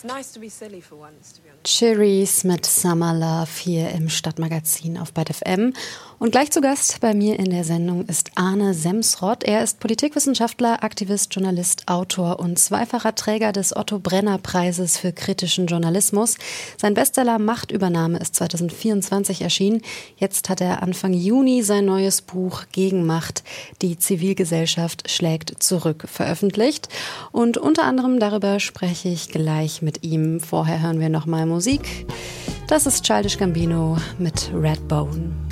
Cherries mit Summer Love hier im Stadtmagazin auf BITE FM. Und gleich zu Gast bei mir in der Sendung ist Arne Semsrott. Er ist Politikwissenschaftler, Aktivist, Journalist, Autor und zweifacher Träger des Otto-Brenner-Preises für kritischen Journalismus. Sein Bestseller Machtübernahme ist 2024 erschienen. Jetzt hat er Anfang Juni sein neues Buch Gegenmacht, die Zivilgesellschaft schlägt zurück, veröffentlicht. Und unter anderem darüber spreche ich gleich mit ihm. Vorher hören wir nochmal Musik. Das ist Childish Gambino mit Redbone.